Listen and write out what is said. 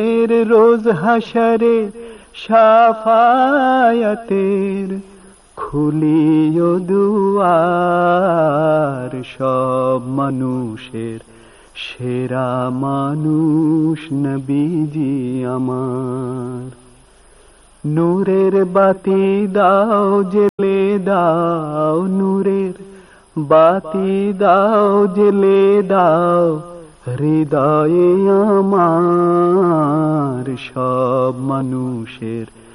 এর রোজ হাসরে শাফায়াতের খুলিও দুয়ার, সব মানুষের সেরা মানুষ নবীজি আমার। নূরের বাতি দাও জেলে দাও, নূরের বাতি দাও জেলে দাও, হৃদয়ে আমার সব মানুষের